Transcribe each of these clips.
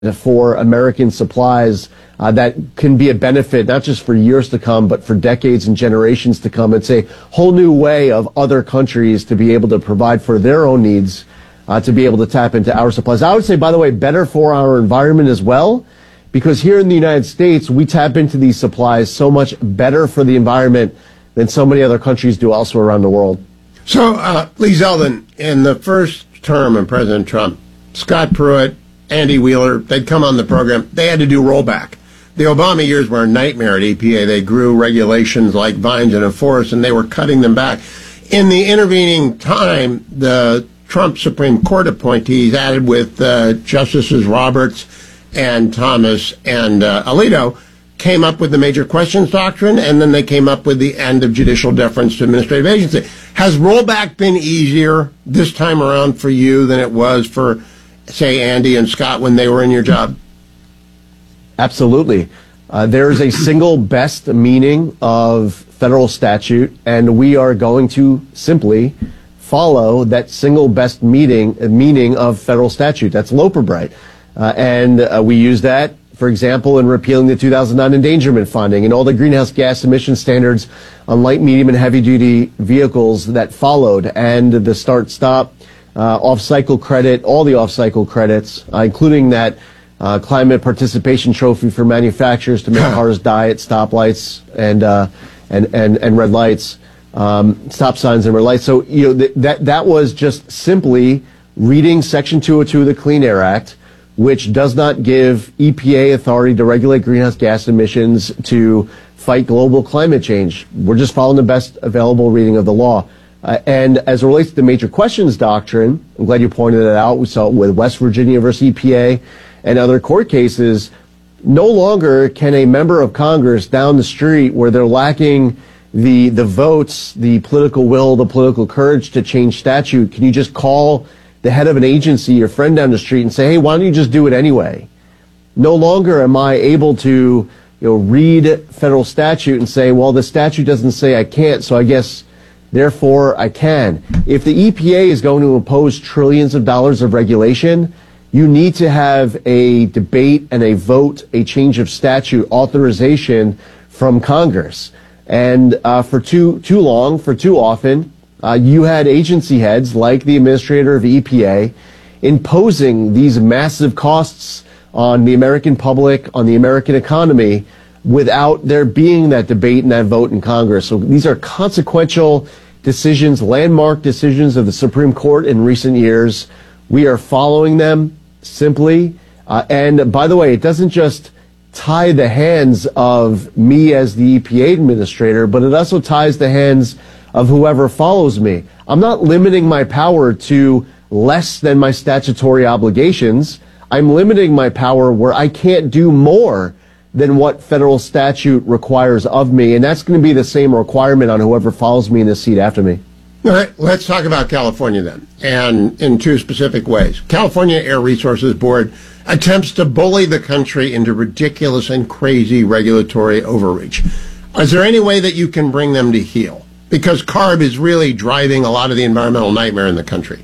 for American supplies that can be a benefit not just for years to come, but for decades and generations to come. It's a whole new way of other countries to be able to provide for their own needs, to be able to tap into our supplies. I would say, by the way, better for our environment as well, because here in the United States, we tap into these supplies so much better for the environment than so many other countries do elsewhere around the world. So, Lee Zeldin, in the first term of President Trump, Scott Pruitt, Andy Wheeler, they'd come on the program. They had to do rollback. The Obama years were a nightmare at EPA. They grew regulations like vines in a forest, and they were cutting them back. In the intervening time, the Trump Supreme Court appointees, added with Justices Roberts and Thomas and Alito, came up with the major questions doctrine, and then they came up with the end of judicial deference to administrative agency. Has rollback been easier this time around for you than it was for, say, Andy and Scott when they were in your job? Absolutely. There is a single best meaning of federal statute, and we are going to simply follow that single best meaning of federal statute. That's Loper Bright. And we use that, for example, in repealing the 2009 endangerment funding and all the greenhouse gas emission standards on light, medium, and heavy-duty vehicles that followed, and the start-stop off-cycle credit, all the off-cycle credits, including that climate participation trophy for manufacturers to make cars die at stoplights and red lights, stop signs and red lights. So that was just simply reading Section 202 of the Clean Air Act, which does not give EPA authority to regulate greenhouse gas emissions to fight global climate change. We're just following the best available reading of the law. And as it relates to the major questions doctrine, I'm glad you pointed it out. We saw it with West Virginia versus EPA and other court cases. No longer can a member of Congress down the street, where they're lacking the votes, the political will, the political courage to change statute, can you just call the head of an agency, your friend down the street, and say, hey, why don't you just do it anyway? No longer am I able to read federal statute and say, well, the statute doesn't say I can't, so I guess therefore I can. If the EPA is going to impose trillions of dollars of regulation, you need to have a debate and a vote, a change of statute authorization from Congress. And for too often, you had agency heads like the administrator of EPA imposing these massive costs on the American public, on the American economy, without there being that debate and that vote in Congress. So these are consequential decisions, landmark decisions of the Supreme Court in recent years. We are following them simply. And by the way, it doesn't just tie the hands of me as the EPA administrator, but it also ties the hands of whoever follows me. I'm not limiting my power to less than my statutory obligations. I'm limiting my power where I can't do more than what federal statute requires of me, and that's going to be the same requirement on whoever follows me in this seat after me. All right, let's talk about California then, and in two specific ways. California Air Resources Board attempts to bully the country into ridiculous and crazy regulatory overreach. Is there any way that you can bring them to heel? Because CARB is really driving a lot of the environmental nightmare in the country.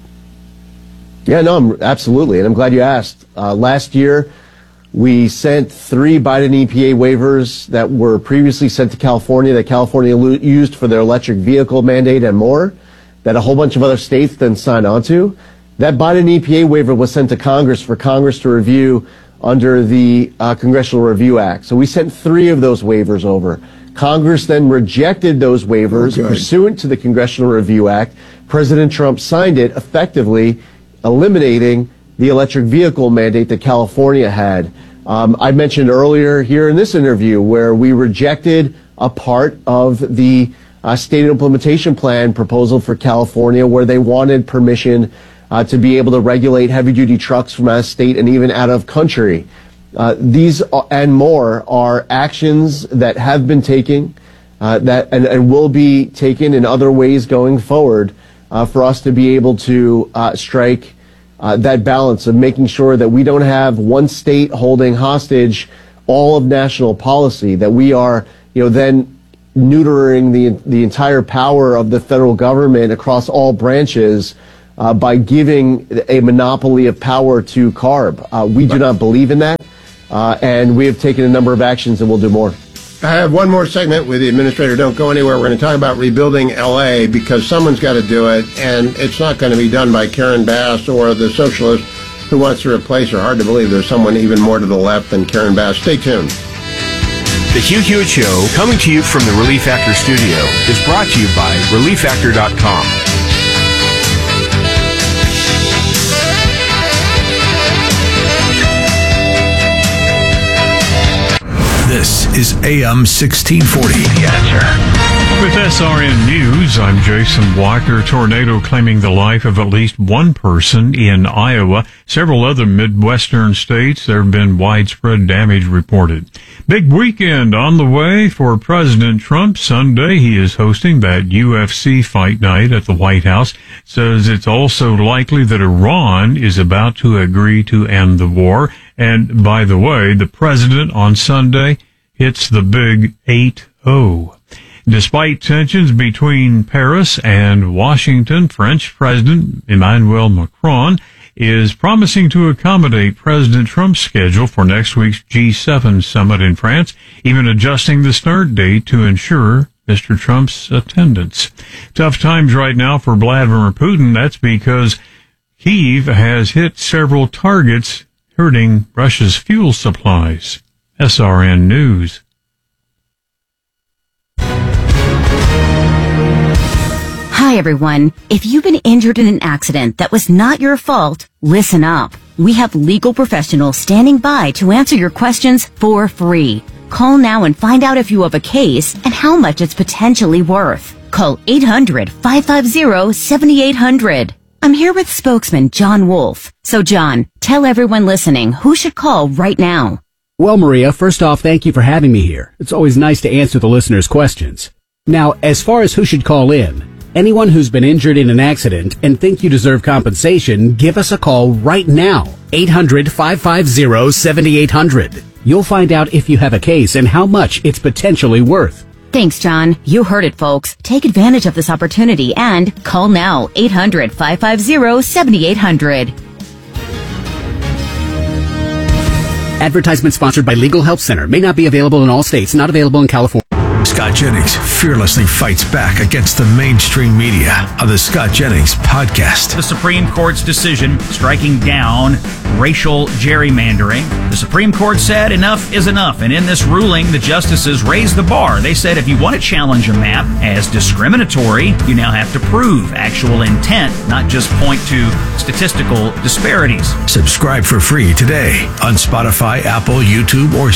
Yeah, no, absolutely, and I'm glad you asked. Last year, we sent 3 Biden EPA waivers that were previously sent to California, that California used for their electric vehicle mandate and more, that a whole bunch of other states then signed onto. That Biden EPA waiver was sent to Congress for Congress to review under the Congressional Review Act. So we sent 3 of those waivers over. Congress then rejected those waivers pursuant to the Congressional Review Act. President Trump signed it, effectively eliminating the electric vehicle mandate that California had. I mentioned earlier here in this interview where we rejected a part of the state implementation plan proposal for California, where they wanted permission to be able to regulate heavy-duty trucks from out of state and even out of country. These and more are actions that have been taken and will be taken in other ways going forward for us to be able to strike that balance of making sure that we don't have one state holding hostage all of national policy, that we are then neutering the entire power of the federal government across all branches by giving a monopoly of power to CARB. We do not believe in that, and we have taken a number of actions, and we'll do more. I have one more segment with the administrator. Don't go anywhere. We're going to talk about rebuilding L.A. because someone's got to do it, and it's not going to be done by Karen Bass or the socialist who wants to replace her. Hard to believe there's someone even more to the left than Karen Bass. Stay tuned. The Hugh Hewitt Show, coming to you from the Relief Factor studio, is brought to you by ReliefFactor.com. This is AM 1640. The Answer. With SRN News, I'm Jason Walker. Tornado claiming the life of at least one person in Iowa. Several other Midwestern states, there have been widespread damage reported. Big weekend on the way for President Trump. Sunday, he is hosting that UFC fight night at the White House. Says it's also likely that Iran is about to agree to end the war. And by the way, the president on Sunday hits the big 8-0. Despite tensions between Paris and Washington, French President Emmanuel Macron is promising to accommodate President Trump's schedule for next week's G7 summit in France, even adjusting the start date to ensure Mr. Trump's attendance. Tough times right now for Vladimir Putin. That's because Kyiv has hit several targets, hurting Russia's fuel supplies. SRN News. Hi, everyone. If you've been injured in an accident that was not your fault, listen up. We have legal professionals standing by to answer your questions for free. Call now and find out if you have a case and how much it's potentially worth. Call 800-550-7800. I'm here with spokesman John Wolf. So, John, tell everyone listening who should call right now. Well, Maria, first off, thank you for having me here. It's always nice to answer the listeners' questions. Now, as far as who should call in, anyone who's been injured in an accident and think you deserve compensation, give us a call right now. 800-550-7800. You'll find out if you have a case and how much it's potentially worth. Thanks, John. You heard it, folks. Take advantage of this opportunity and call now. 800-550-7800. Advertisement sponsored by Legal Help Center. May not be available in all states. Not available in California. Scott Jennings fearlessly fights back against the mainstream media on the Scott Jennings podcast. The Supreme Court's decision striking down racial gerrymandering. The Supreme Court said enough is enough, and in this ruling, the justices raised the bar. They said if you want to challenge a map as discriminatory, you now have to prove actual intent, not just point to statistical disparities. Subscribe for free today on Spotify, Apple, YouTube, or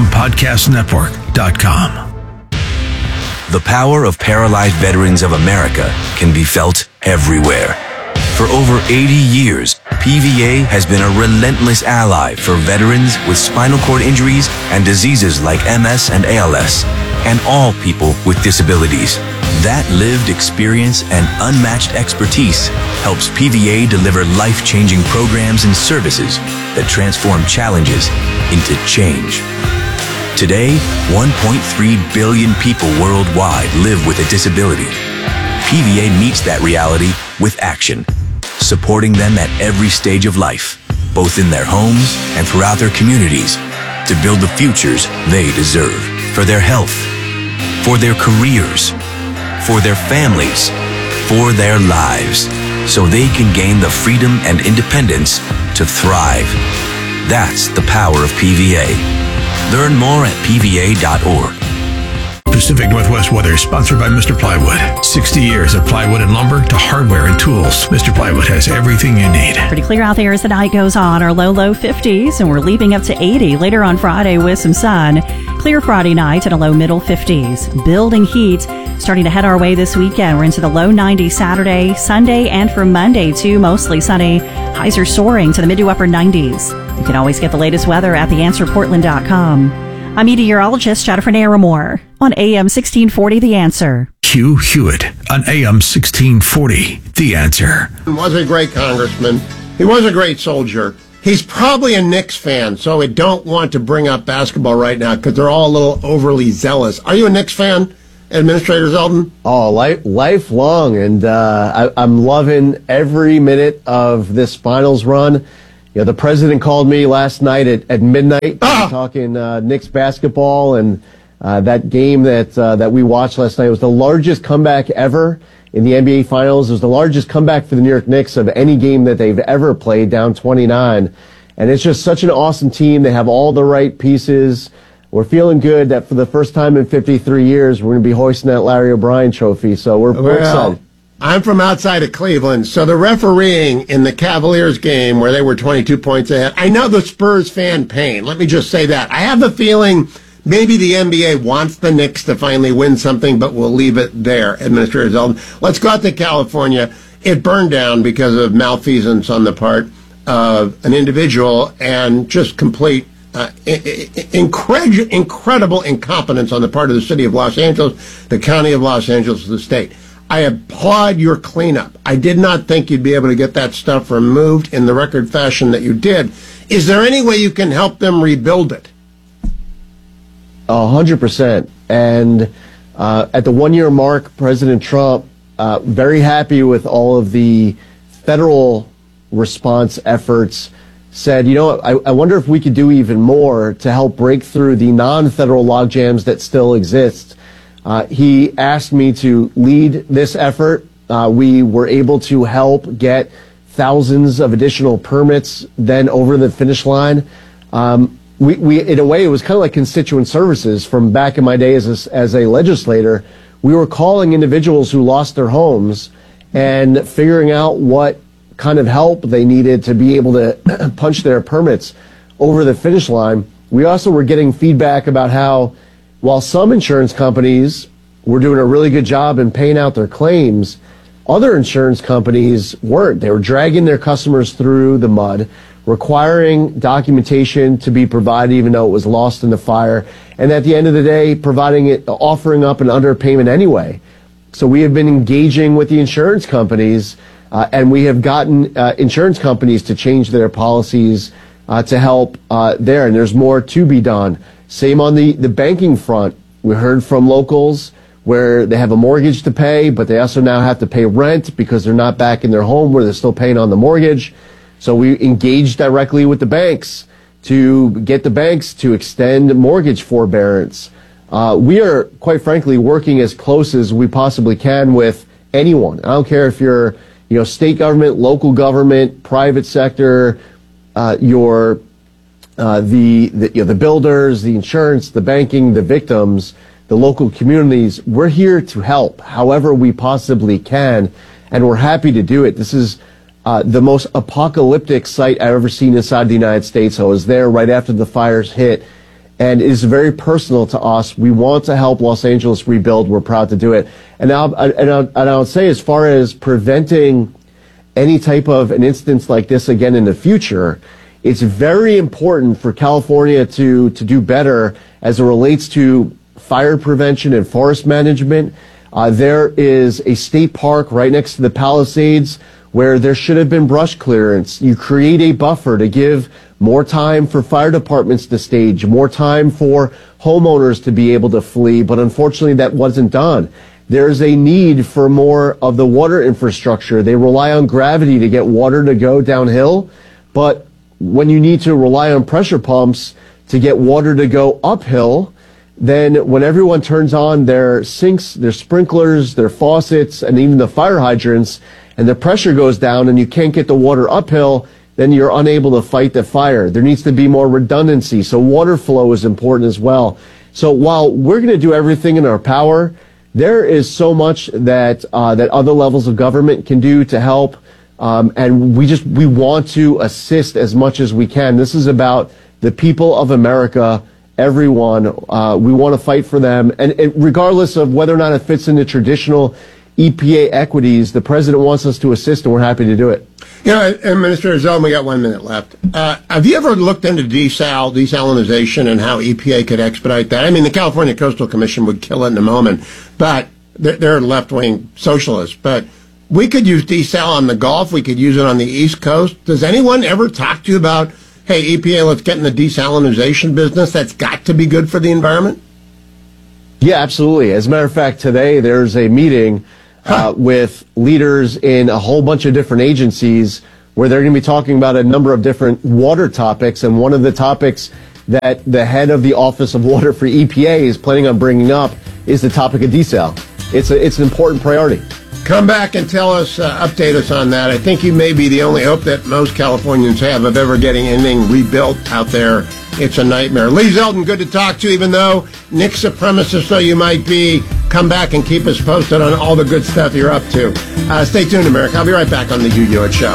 SalemPodcastNetwork.com. The power of paralyzed veterans of America can be felt everywhere. For over 80 years, PVA has been a relentless ally for veterans with spinal cord injuries and diseases like MS and ALS, and all people with disabilities. That lived experience and unmatched expertise helps PVA deliver life-changing programs and services that transform challenges into change. Today, 1.3 billion people worldwide live with a disability. PVA meets that reality with action, supporting them at every stage of life, both in their homes and throughout their communities, to build the futures they deserve, for their health, for their careers, for their families, for their lives, so they can gain the freedom and independence to thrive. That's the power of PVA. Learn more at PVA.org. Pacific Northwest weather is sponsored by Mr. Plywood. 60 years of plywood and lumber to hardware and tools. Mr. Plywood has everything you need. Pretty clear out there as the night goes on. Our low 50s, and we're leaping up to 80 later on Friday with some sun. Clear Friday night and a low middle 50s. Building heat starting to head our way this weekend. We're into the low 90s Saturday, Sunday, and from Monday too, mostly sunny. Highs are soaring to the mid to upper 90s. You can always get the latest weather at theanswerportland.com. I'm meteorologist Jennifer Naramore on AM 1640 The Answer. Hugh Hewitt on AM 1640 The Answer. He was a great congressman. He was a great soldier. He's probably a Knicks fan, so I don't want to bring up basketball right now because they're all a little overly zealous. Are you a Knicks fan? Administrator Zeldin? Oh, lifelong, and I'm loving every minute of this finals run. You know, the president called me last night at midnight talking Knicks basketball, and that game that we watched last night was the largest comeback ever in the NBA Finals. It was the largest comeback for the New York Knicks of any game that they've ever played, down 29. And it's just such an awesome team. They have all the right pieces. We're feeling good that for the first time in 53 years, we're going to be hoisting that Larry O'Brien trophy. So we're excited. I'm from outside of Cleveland, so the refereeing in the Cavaliers game where they were 22 points ahead, I know the Spurs fan pain. Let me just say that. I have a feeling maybe the NBA wants the Knicks to finally win something, but we'll leave it there, Administrator Zeldin. Let's go out to California. It burned down because of malfeasance on the part of an individual and just complete incredible incompetence on the part of the city of Los Angeles, the county of Los Angeles, the state. I applaud your cleanup. I did not think you'd be able to get that stuff removed in the record fashion that you did. Is there any way you can help them rebuild it? 100%. And at the 1 year mark, President Trump, very happy with all of the federal response efforts, said, you know, I wonder if we could do even more to help break through the non-federal logjams that still exist. He asked me to lead this effort. We were able to help get thousands of additional permits then over the finish line. We in a way, it was kind of like constituent services from back in my day as a legislator. We were calling individuals who lost their homes and figuring out what kind of help they needed to be able to punch their permits over the finish line. We also were getting feedback about how, while some insurance companies were doing a really good job in paying out their claims, other insurance companies weren't. They were dragging their customers through the mud, requiring documentation to be provided even though it was lost in the fire, and at the end of the day, offering up an underpayment anyway. So we have been engaging with the insurance companies, and we have gotten insurance companies to change their policies to help there, and there's more to be done. Same on the banking front. We heard from locals where they have a mortgage to pay, but they also now have to pay rent because they're not back in their home where they're still paying on the mortgage. So we engaged directly with the banks to get the banks to extend mortgage forbearance. We are, quite frankly, working as close as we possibly can with anyone. I don't care if you're, state government, local government, private sector, the builders, the insurance, the banking, the victims, the local communities. We're here to help however we possibly can, and we're happy to do it. This is the most apocalyptic sight I've ever seen inside the United States. I was there right after the fires hit, and it is very personal to us. We want to help Los Angeles rebuild. We're proud to do it. And I'll say, as far as preventing any type of an instance like this again in the future, it's very important for California to do better as it relates to fire prevention and forest management. There is a state park right next to the Palisades where there should have been brush clearance. You create a buffer to give more time for fire departments to stage, more time for homeowners to be able to flee, but unfortunately that wasn't done. There's a need for more of the water infrastructure. They rely on gravity to get water to go downhill, but when you need to rely on pressure pumps to get water to go uphill, then when everyone turns on their sinks, their sprinklers, their faucets, and even the fire hydrants, and the pressure goes down and you can't get the water uphill, then you're unable to fight the fire. There needs to be more redundancy, so water flow is important as well. So while we're going to do everything in our power, there is so much that other levels of government can do to help, and we want to assist as much as we can. This is about the people of America, everyone. We want to fight for them, and regardless of whether or not it fits into traditional EPA equities, the president wants us to assist, and we're happy to do it. Minister Zeldin, we got 1 minute left. Have you ever looked into desalinization and how EPA could expedite that? I mean, the California Coastal Commission would kill it in a moment, but they're left-wing socialists. But we could use desal on the Gulf. We could use it on the East Coast. Does anyone ever talk to you about, hey, EPA, let's get in the desalinization business? That's got to be good for the environment? Yeah, absolutely. As a matter of fact, today there's a meeting with leaders in a whole bunch of different agencies where they're going to be talking about a number of different water topics. And one of the topics that the head of the Office of Water for EPA is planning on bringing up is the topic of desal. It's an important priority. Come back and tell us, update us on that. I think you may be the only hope that most Californians have of ever getting anything rebuilt out there. It's a nightmare. Lee Zeldin, good to talk to you, even though Nick supremacist though you might be. Come back and keep us posted on all the good stuff you're up to. Stay tuned, America. I'll be right back on the Hugh Hewitt Show.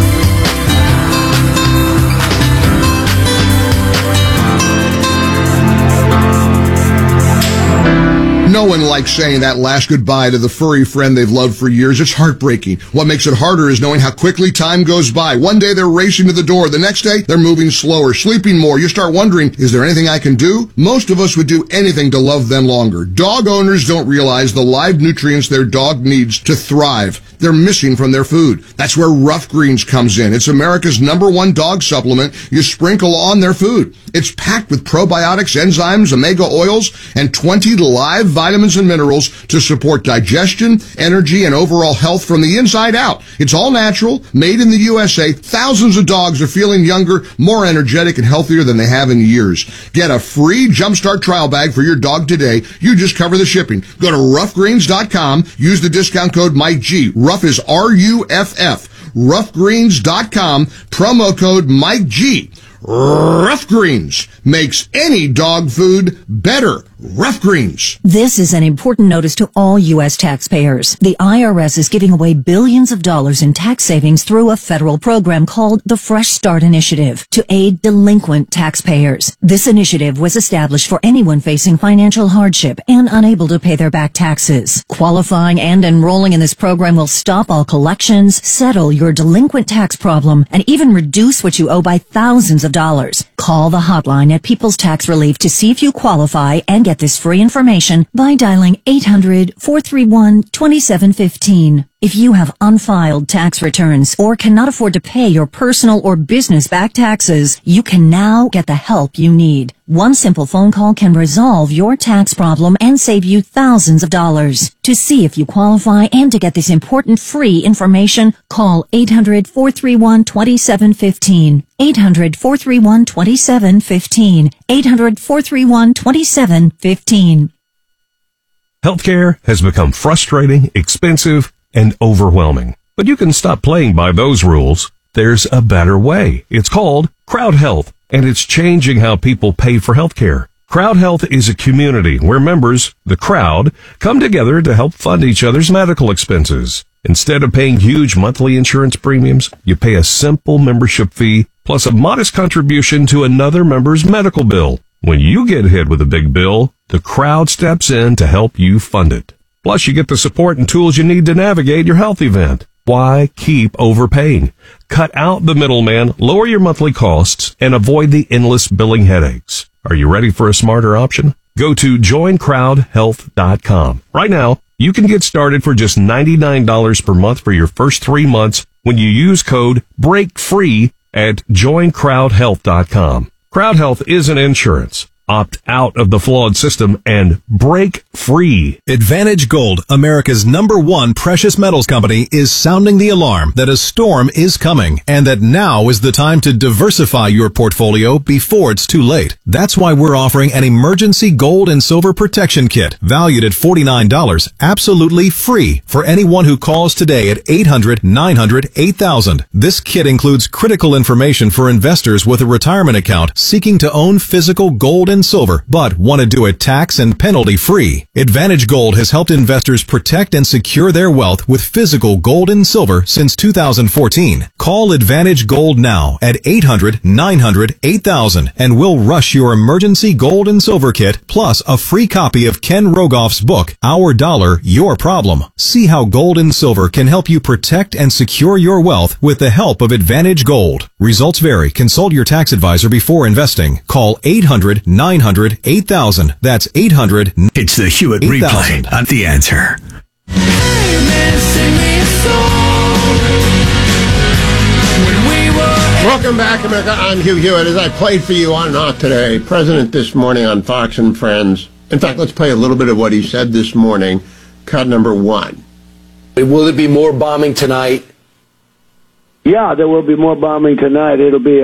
No one likes saying that last goodbye to the furry friend they've loved for years. It's heartbreaking. What makes it harder is knowing how quickly time goes by. One day they're racing to the door. The next day they're moving slower, sleeping more. You start wondering, is there anything I can do? Most of us would do anything to love them longer. Dog owners don't realize the live nutrients their dog needs to thrive. They're missing from their food. That's where Rough Greens comes in. It's America's #1 dog supplement you sprinkle on their food. It's packed with probiotics, enzymes, omega oils, and 20 live vitamins and minerals to support digestion, energy, and overall health from the inside out. It's all natural, made in the USA. Thousands of dogs are feeling younger, more energetic, and healthier than they have in years. Get a free Jumpstart trial bag for your dog today. You just cover the shipping. Go to roughgreens.com. Use the discount code MikeG. Rough is RUFF. Roughgreens.com. Promo code MikeG. Rough Greens makes any dog food better. Rough Greens. This is an important notice to all U.S. taxpayers. The IRS is giving away billions of dollars in tax savings through a federal program called the Fresh Start Initiative to aid delinquent taxpayers. This initiative was established for anyone facing financial hardship and unable to pay their back taxes. Qualifying and enrolling in this program will stop all collections, settle your delinquent tax problem, and even reduce what you owe by thousands of dollars. Call the hotline at People's Tax Relief to see if you qualify and get this free information by dialing 800-431-2715. If you have unfiled tax returns or cannot afford to pay your personal or business back taxes, you can now get the help you need. One simple phone call can resolve your tax problem and save you thousands of dollars. To see if you qualify and to get this important free information, call 800-431-2715. 800-431-2715. 800-431-2715. Healthcare has become frustrating, expensive, and overwhelming. But you can stop playing by those rules. There's a better way. It's called Crowd Health, and it's changing how people pay for healthcare. Crowd Health is a community where members, the crowd, come together to help fund each other's medical expenses. Instead of paying huge monthly insurance premiums, you pay a simple membership fee plus a modest contribution to another member's medical bill. When you get hit with a big bill, the crowd steps in to help you fund it. Plus, you get the support and tools you need to navigate your health event. Why keep overpaying? Cut out the middleman, lower your monthly costs, and avoid the endless billing headaches. Are you ready for a smarter option? Go to joincrowdhealth.com. Right now, you can get started for just $99 per month for your first 3 months when you use code BREAKFREE at joincrowdhealth.com. Crowd Health isn't insurance. Opt out of the flawed system and break free. Advantage Gold, America's #1 precious metals company, is sounding the alarm that a storm is coming and that now is the time to diversify your portfolio before it's too late. That's why we're offering an emergency gold and silver protection kit valued at $49, absolutely free for anyone who calls today at 800-900-8000. This kit includes critical information for investors with a retirement account seeking to own physical gold and silver, but want to do it tax and penalty free. Advantage Gold has helped investors protect and secure their wealth with physical gold and silver since 2014. Call Advantage Gold now at 800-900-8000 and we'll rush your emergency gold and silver kit plus a free copy of Ken Rogoff's book, Our Dollar, Your Problem. See how gold and silver can help you protect and secure your wealth with the help of Advantage Gold. Results vary. Consult your tax advisor before investing. Call 800-900-8000. That's 800. It's the Hewitt Replay on The Answer. Welcome back, America. I'm Hugh Hewitt. As I played for you on and off today, President this morning on Fox and Friends In fact, let's play a little bit of what he said this morning, cut number 1. Will there be more bombing tonight? Yeah, there will be more bombing tonight. It'll be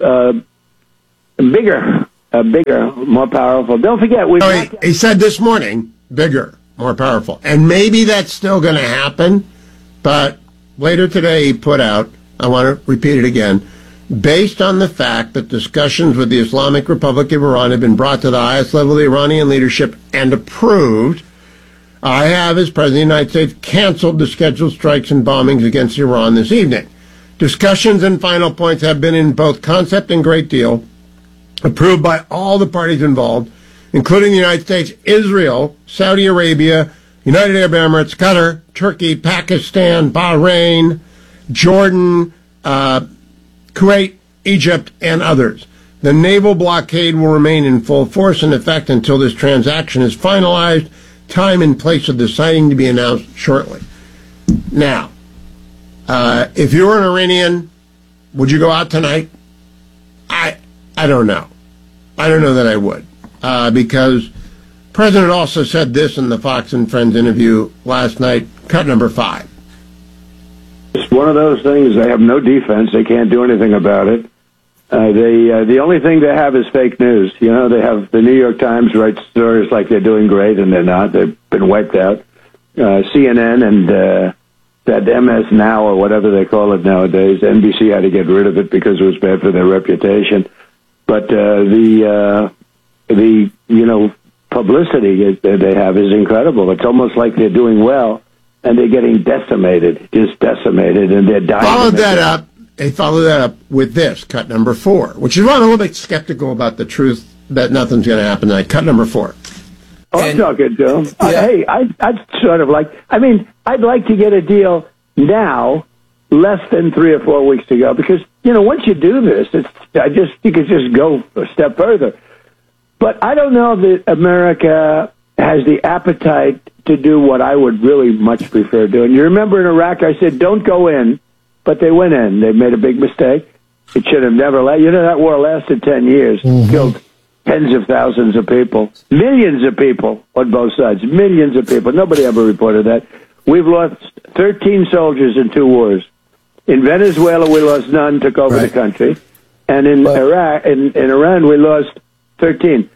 bigger, more powerful. Don't forget, he said this morning, bigger, more powerful. And maybe that's still going to happen, but later today he put out, I want to repeat it again, based on the fact that discussions with the Islamic Republic of Iran have been brought to the highest level of the Iranian leadership and approved, I have, as President of the United States, canceled the scheduled strikes and bombings against Iran this evening. Discussions and final points have been in both concept and great deal, approved by all the parties involved, including the United States, Israel, Saudi Arabia, United Arab Emirates, Qatar, Turkey, Pakistan, Bahrain, Jordan, Kuwait, Egypt, and others. The naval blockade will remain in full force and effect until this transaction is finalized, time and place of the signing to be announced shortly. Now, if you were an Iranian, would you go out tonight? I don't know. I don't know that I would, because the President also said this in the Fox and Friends interview last night, cut number 5. It's one of those things. They have no defense. They can't do anything about it. The only thing they have is fake news. You know, they have the New York Times write stories like they're doing great, and they're not. They've been wiped out. CNN and that MS Now or whatever they call it nowadays, NBC had to get rid of it because it was bad for their reputation. But the publicity they have is incredible. It's almost like they're doing well, and they're getting decimated, and they're dying. They followed that up with this, cut number 4, which is why I'm a little bit skeptical about the truth that nothing's going to happen tonight. Cut number 4. I'm talking to him. Hey, I'd sort of like, I'd like to get a deal now, less than 3 or 4 weeks to go, because, once you do this, you could just go a step further. But I don't know that America has the appetite to do what I would really much prefer doing. You remember in Iraq, I said, don't go in, but they went in. They made a big mistake. It should have never lasted. That war lasted 10 years, killed tens of thousands of people, millions of people on both sides, millions of people. Nobody ever reported that. We've lost 13 soldiers in 2 wars. In Venezuela, we lost none, took over the country. And in Iraq, in Iran, we lost 13.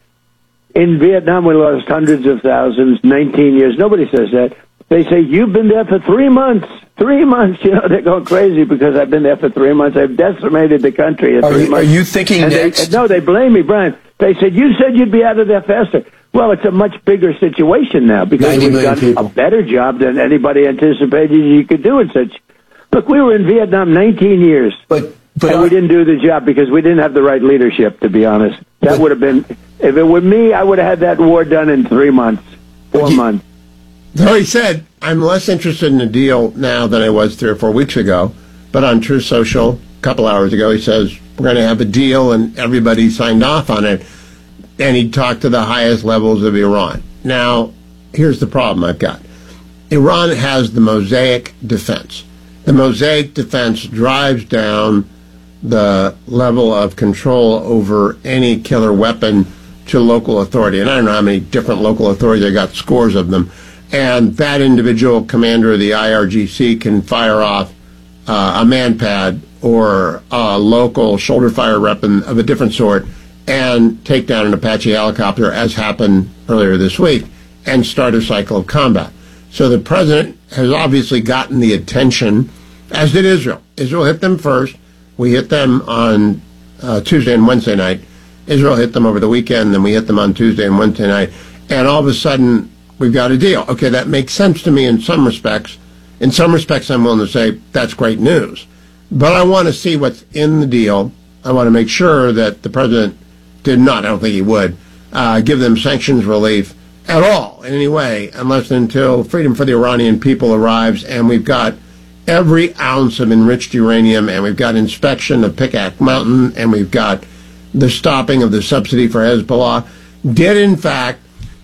In Vietnam, we lost hundreds of thousands, 19 years. Nobody says that. They say, you've been there for 3 months. 3 months. They're going crazy because I've been there for 3 months. I've decimated the country in 3 months. Are you thinking next? No, they blame me, Brian. They said, you said you'd be out of there faster. Well, it's a much bigger situation now because we've done a better job than anybody anticipated you could do in such. Look, we were in Vietnam 19 years, and we didn't do the job because we didn't have the right leadership, to be honest. That would have been, if it were me, I would have had that war done in 3 months, 4 months. So he said, I'm less interested in the deal now than I was 3 or 4 weeks ago, but on Truth Social, a couple hours ago, he says, we're going to have a deal, and everybody signed off on it. And he talked to the highest levels of Iran. Now, here's the problem I've got. Iran has the Mosaic defense. The Mosaic defense drives down the level of control over any killer weapon to local authority. And I don't know how many different local authorities, I got scores of them. And that individual commander of the IRGC can fire off a manpad or a local shoulder fire weapon of a different sort and take down an Apache helicopter, as happened earlier this week, and start a cycle of combat. So the president has obviously gotten the attention, as did Israel. Israel hit them first. We hit them on Tuesday and Wednesday night. Israel hit them over the weekend, then we hit them on Tuesday and Wednesday night. And all of a sudden, we've got a deal. Okay, that makes sense to me in some respects. In some respects, I'm willing to say that's great news. But I want to see what's in the deal. I want to make sure that the president did not, I don't think he would, give them sanctions relief at all in any way, unless and until freedom for the Iranian people arrives, and we've got every ounce of enriched uranium, and we've got inspection of Pikak Mountain, and we've got the stopping of the subsidy for Hezbollah. Did, in fact,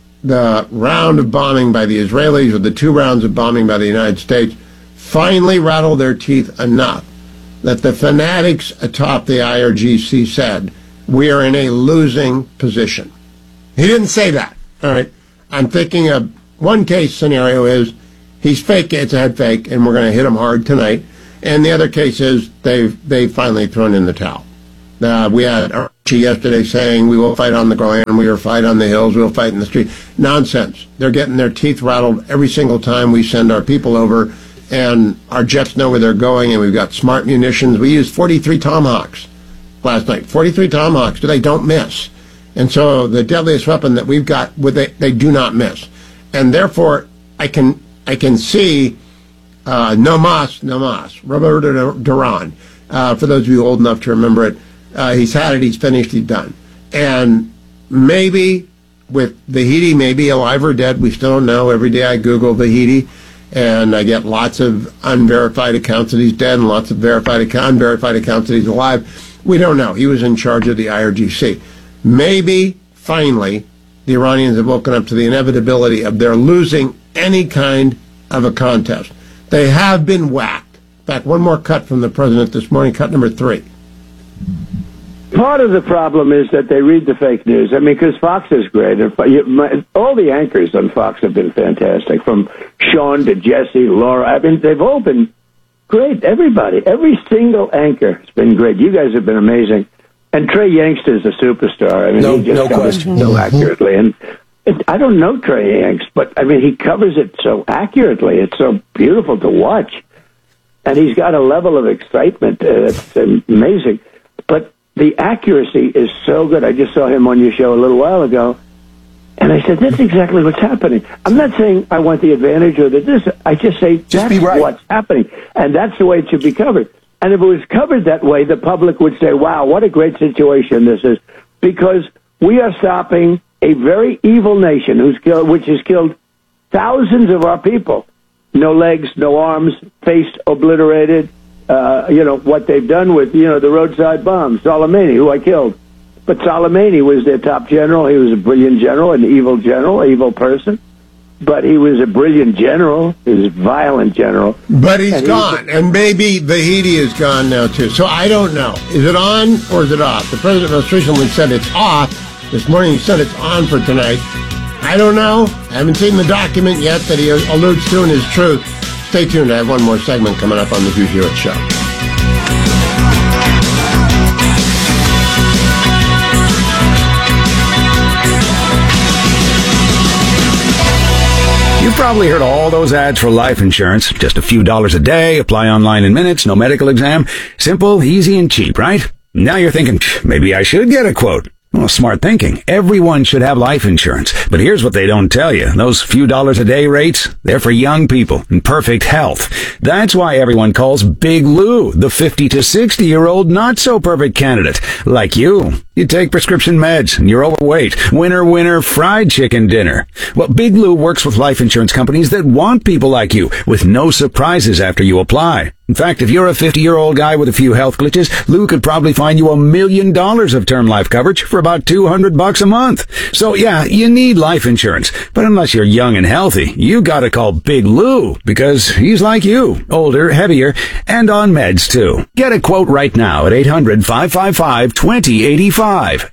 the round of bombing by the Israelis, or the 2 rounds of bombing by the United States, finally rattle their teeth enough that the fanatics atop the IRGC said, we are in a losing position? He didn't say that, all right? I'm thinking of one case scenario is he's fake, it's a head fake, and we're going to hit him hard tonight. And the other case is they've finally thrown in the towel. We had Archie yesterday saying we will fight on the ground, we will fight on the hills, we'll fight in the street. Nonsense. They're getting their teeth rattled every single time we send our people over, and our jets know where they're going, and we've got smart munitions. We used 43 Tomahawks last night. 43 Tomahawks, they don't miss. And so the deadliest weapon that we've got, they do not miss. And therefore, I can see no mas, Roberto Duran. For those of you old enough to remember it, he's had it, he's finished, he's done. And maybe with Vahidi, maybe alive or dead, we still don't know. Every day I Google Vahidi, and I get lots of unverified accounts that he's dead and lots of unverified accounts that he's alive. We don't know. He was in charge of the IRGC. Maybe, finally, the Iranians have woken up to the inevitability of their losing any kind of a contest. They have been whacked. In fact, one more cut from the president this morning, cut number 3. Part of the problem is that they read the fake news. I mean, because Fox is great. All the anchors on Fox have been fantastic, from Sean to Jesse, Laura. I mean, they've all been great. Everybody, every single anchor has been great. You guys have been amazing. And Trey Yangster's a superstar. I mean, he just covers it so accurately. And I don't know Trey Yanks, but I mean, he covers it so accurately. It's so beautiful to watch. And he's got a level of excitement that's amazing. But the accuracy is so good. I just saw him on your show a little while ago, and I said, that's exactly what's happening. I'm not saying I want the advantage or this. I just say that's what's happening, and that's the way it should be covered. And if it was covered that way, the public would say, wow, what a great situation this is, because we are stopping a very evil nation which has killed thousands of our people. No legs, no arms, face obliterated. What they've done with, the roadside bombs. Soleimani, who I killed. But Soleimani was their top general. He was a brilliant general, an evil person. But he was a brilliant general. He was a violent general. But he's gone. And maybe Vahidi is gone now, too. So I don't know. Is it on or is it off? The president most recently said it's off. This morning he said it's on for tonight. I don't know. I haven't seen the document yet that he alludes to in his truth. Stay tuned. I have one more segment coming up on the Hugh Hewitt Show. You've probably heard all those ads for life insurance. Just a few dollars a day, apply online in minutes, no medical exam. Simple, easy, and cheap, right? Now you're thinking, maybe I should get a quote. Well, smart thinking. Everyone should have life insurance. But here's what they don't tell you. Those few dollars a day rates, they're for young people in perfect health. That's why everyone calls Big Lou the 50 to 60-year-old not-so-perfect candidate. Like you. You take prescription meds and you're overweight. Winner, fried chicken dinner. Well, Big Lou works with life insurance companies that want people like you, with no surprises after you apply. In fact, if you're a 50-year-old guy with a few health glitches, Lou could probably find you $1 million of term life coverage for about $200 a month. So yeah, you need life insurance. But unless you're young and healthy, you gotta call Big Lou, because he's like you, older, heavier, and on meds too. Get a quote right now at 800-555-2085.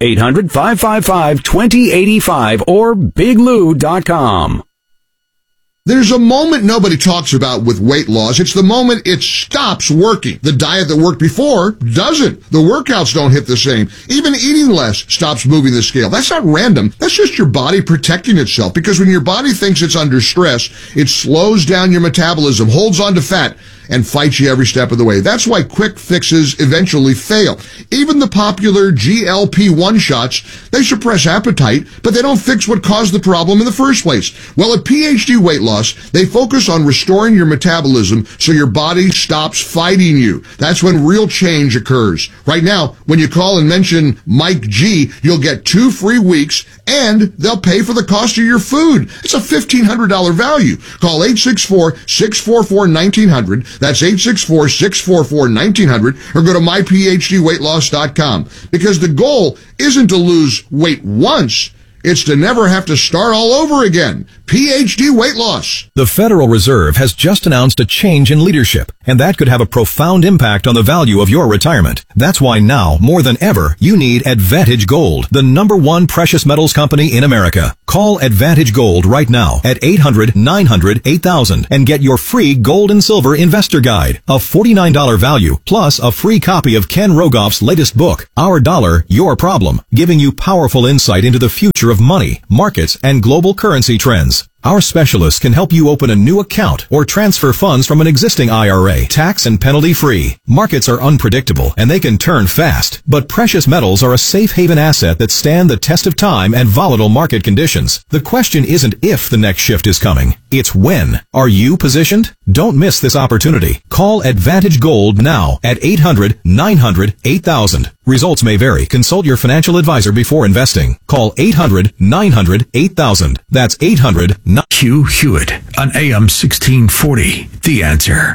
800-555-2085 or biglou.com. There's a moment nobody talks about with weight loss. It's the moment it stops working. The diet that worked before doesn't. The workouts don't hit the same. Even eating less stops moving the scale. That's not random. That's just your body protecting itself, because when your body thinks it's under stress, it slows down your metabolism, holds on to fat, and fights you every step of the way. That's why quick fixes eventually fail. Even the popular GLP-1 shots, they suppress appetite, but they don't fix what caused the problem in the first place. Well, at PhD Weight Loss, they focus on restoring your metabolism so your body stops fighting you. That's when real change occurs. Right now, when you call and mention Mike G, you'll get 2 free weeks, and they'll pay for the cost of your food. It's a $1,500 value. Call 864-644-1900. That's 864-644-1900, or go to myphdweightloss.com. Because the goal isn't to lose weight once, it's to never have to start all over again. PhD Weight Loss. The Federal Reserve has just announced a change in leadership, and that could have a profound impact on the value of your retirement. That's why now, more than ever, you need Advantage Gold, the #1 precious metals company in America. Call Advantage Gold right now at 800-900-8000 and get your free gold and silver investor guide, a $49 value, plus a free copy of Ken Rogoff's latest book, Our Dollar, Your Problem, giving you powerful insight into the future of money, markets, and global currency trends. Our specialists can help you open a new account or transfer funds from an existing IRA, tax and penalty free. Markets are unpredictable and they can turn fast, but precious metals are a safe haven asset that stand the test of time and volatile market conditions. The question isn't if the next shift is coming, it's when. Are you positioned? Don't miss this opportunity. Call Advantage Gold now at 800-900-8000. Results may vary. Consult your financial advisor before investing. Call 800-900-8000. That's 800 Hugh Hewitt on AM 1640. The Answer.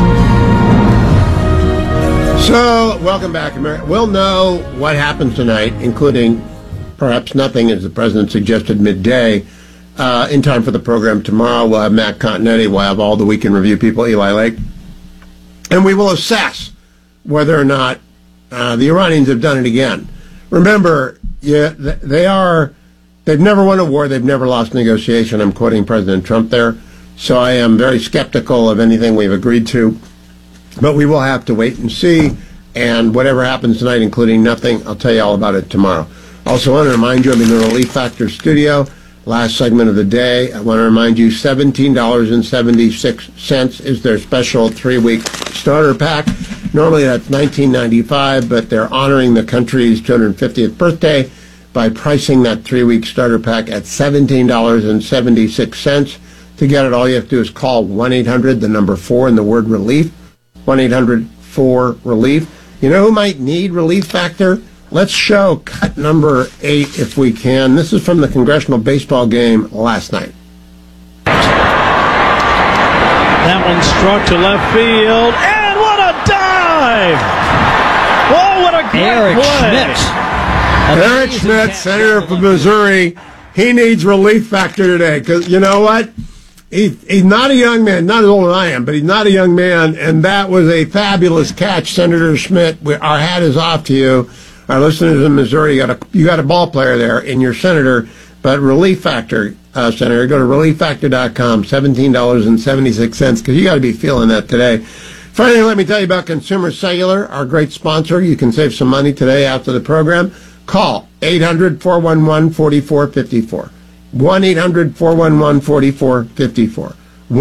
So, welcome back, America. We'll know what happens tonight, including perhaps nothing, as the president suggested, midday, in time for the program tomorrow. We'll have Matt Continetti. We'll have all the Weekend Review people, Eli Lake. And we will assess whether or not the Iranians have done it again. Remember, they've never won a war. They've never lost a negotiation. I'm quoting President Trump there. So I am very skeptical of anything we've agreed to. But we will have to wait and see. And whatever happens tonight, including nothing, I'll tell you all about it tomorrow. Also, I want to remind you, I'm in the Relief Factor studio. Last segment of the day. I want to remind you, $17.76 is their special 3-week starter pack. Normally that's $19.95, but they're honoring the country's 250th birthday by pricing that 3-week starter pack at $17.76. To get it, all you have to do is call 1-800, the number 4, and the word relief. 1-800-4-RELIEF. You know who might need Relief Factor? Let's show cut number 8 if we can. This is from the congressional baseball game last night. That one struck to left field, and what a dive! Oh, what a great play! Eric Schmidt, senator from Missouri, he needs Relief Factor today, because you know what? He's not a young man, not as old as I am, but he's not a young man, and that was a fabulous catch, Senator Schmidt. Our hat is off to you. Our listeners in Missouri, you got a ball player there in your senator, but Relief Factor, Senator, go to relieffactor.com, $17.76, because you got to be feeling that today. Finally, let me tell you about Consumer Cellular, our great sponsor. You can save some money today after the program. Call 800-411-4454. 1-800-411-4454.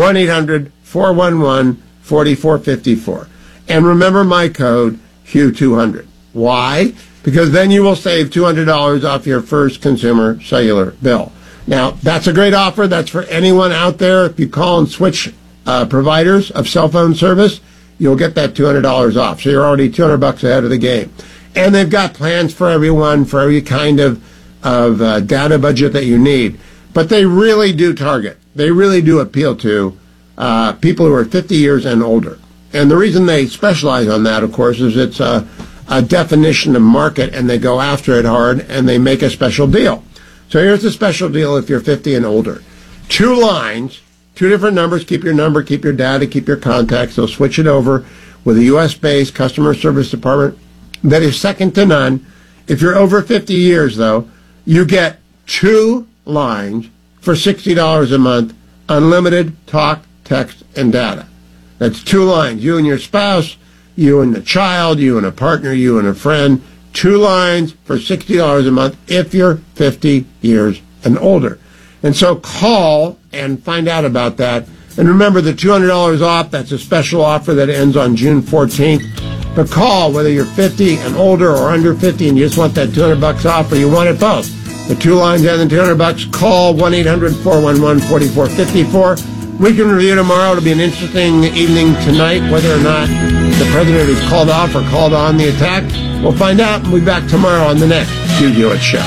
1-800-411-4454. And remember my code, HUGH200. Why? Because then you will save $200 off your first Consumer Cellular bill. Now, that's a great offer. That's for anyone out there. If you call and switch providers of cell phone service, you'll get that $200 off. So you're already $200 ahead of the game. And they've got plans for everyone, for every kind of data budget that you need. But they really do target. They really do appeal to people who are 50 years and older. And the reason they specialize on that, of course, is it's a definition of market, and they go after it hard, and they make a special deal. So here's the special deal if you're 50 and older. 2 lines, 2 different numbers. Keep your number, keep your data, keep your contacts. They'll switch it over with a U.S.-based customer service department that is second to none. If you're over 50 years, though, you get 2 lines for $60 a month, unlimited talk, text, and data. That's 2 lines. You and your spouse, you and the child, you and a partner, you and a friend. 2 lines for $60 a month if you're 50 years and older. And so call and find out about that. And remember, the $200 off, that's a special offer that ends on June 14th. But call, whether you're 50 and older or under 50 and you just want that $200 off, or you want it both. The 2 lines and the $200, call 1-800-411-4454. Weekend Review tomorrow. It'll be an interesting evening tonight, whether or not the president is called off or called on the attack. We'll find out, and we'll be back tomorrow on the next Hugh Hewitt Show.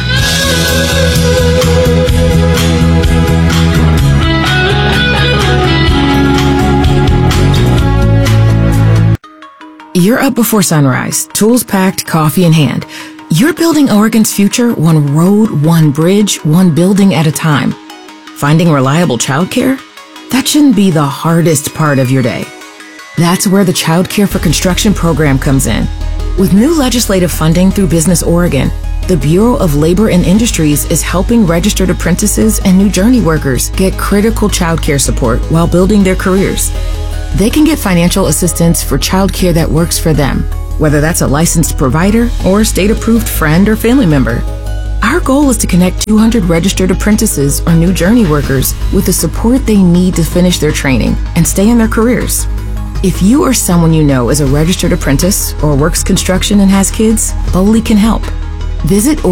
You're up before sunrise, tools packed, coffee in hand. You're building Oregon's future one road, one bridge, one building at a time. Finding reliable childcare? That shouldn't be the hardest part of your day. That's where the Child Care for Construction program comes in. With new legislative funding through Business Oregon, The Bureau of Labor and Industries is helping registered apprentices and new journey workers get critical childcare support while building their careers. They can get financial assistance for childcare that works for them, whether that's a licensed provider or a state-approved friend or family member. Our goal is to connect 200 registered apprentices or new journey workers with the support they need to finish their training and stay in their careers. If you or someone you know is a registered apprentice or works construction and has kids, BOLI can help. Visit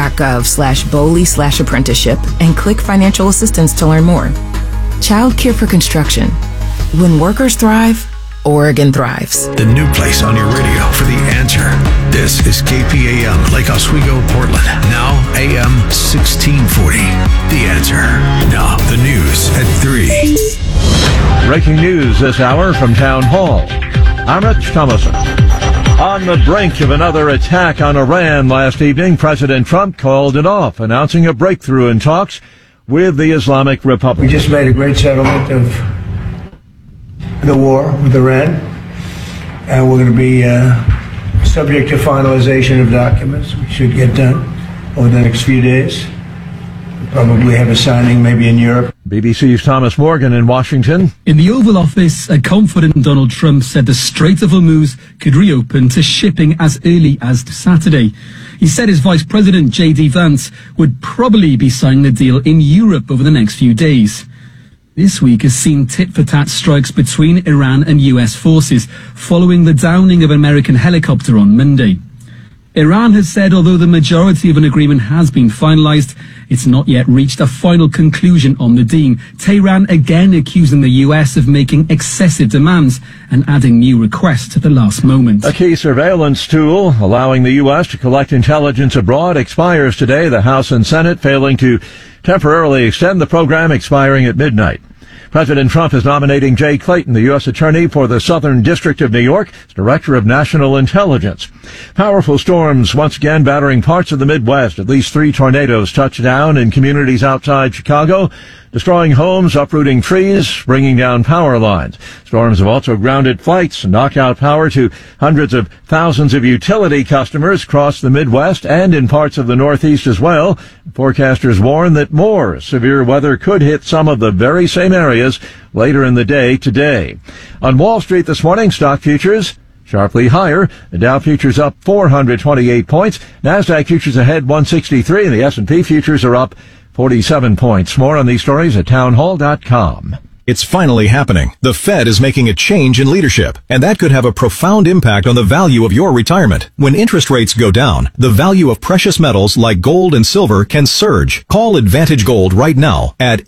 oregon.gov/BOLI/apprenticeship and click financial assistance to learn more. Childcare for construction. When workers thrive, Oregon thrives. The new place on your radio for The Answer. This is KPAM, Lake Oswego, Portland. Now AM 1640. The Answer. Now the news at 3. Breaking news this hour from Town Hall. I'm Rich Thomason. On the brink of another attack on Iran last evening, President Trump called it off, announcing a breakthrough in talks with the Islamic Republic. We just made a great settlement of the war with Iran, and we're going to be subject to finalization of documents. We should get done over the next few days. We'll probably have a signing maybe in Europe. BBC's Thomas Morgan in Washington. In the Oval Office, a confident Donald Trump said the Strait of Hormuz could reopen to shipping as early as Saturday. He said his Vice President, J.D. Vance, would probably be signing the deal in Europe over the next few days. This week has seen tit-for-tat strikes between Iran and U.S. forces following the downing of an American helicopter on Monday. Iran has said although the majority of an agreement has been finalized, it's not yet reached a final conclusion on the deal. Tehran again accusing the U.S. of making excessive demands and adding new requests at the last moment. A key surveillance tool allowing the U.S. to collect intelligence abroad expires today. The House and Senate failing to temporarily extend the program, expiring at midnight. President Trump is nominating Jay Clayton, the U.S. Attorney for the Southern District of New York, as Director of National Intelligence. Powerful storms once again battering parts of the Midwest. At least 3 tornadoes touched down in communities outside Chicago, destroying homes, uprooting trees, bringing down power lines. Storms have also grounded flights and knocked out power to hundreds of thousands of utility customers across the Midwest and in parts of the Northeast as well. Forecasters warn that more severe weather could hit some of the very same areas later in the day today. On Wall Street this morning, stock futures sharply higher. The Dow futures up 428 points. NASDAQ futures ahead 163, and the S&P futures are up 47 points. More on these stories at townhall.com. It's finally happening. The Fed is making a change in leadership, and that could have a profound impact on the value of your retirement. When interest rates go down, the value of precious metals like gold and silver can surge. Call Advantage Gold right now at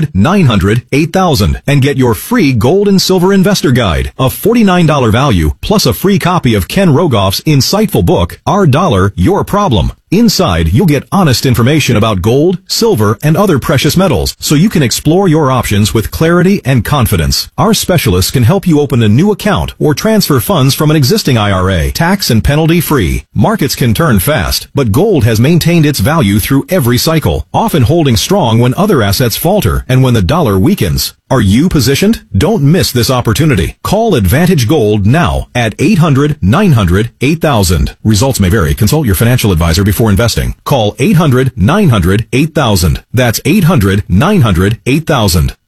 800-900-8000 and get your free gold and silver investor guide, a $49 value plus a free copy of Ken Rogoff's insightful book, Our Dollar, Your Problem. Inside, you'll get honest information about gold, silver, and other precious metals, so you can explore your options with clarity and confidence. Our specialists can help you open a new account or transfer funds from an existing IRA, tax and penalty free. Markets can turn fast, but gold has maintained its value through every cycle, often holding strong when other assets falter and when the dollar weakens. Are you positioned? Don't miss this opportunity. Call Advantage Gold now at 800-900-8000. Results may vary. Consult your financial advisor before investing. Call 800-900-8000. That's 800-900-8000.